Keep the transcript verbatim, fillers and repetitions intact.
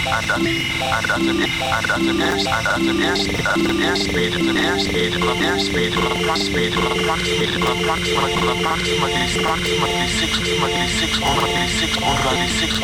en dat en dat het en dat het eerst en dat het eerst dat het eerst mede ten eerst mede wat eerst mede wat pas mede wat pas mede wat pas wat wat pas wat die pas wat die six wat die six onder die six onder die six